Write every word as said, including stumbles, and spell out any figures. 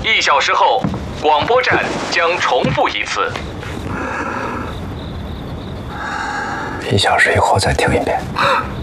一小时后，广播站将重复一次。 一小时以后再听一遍。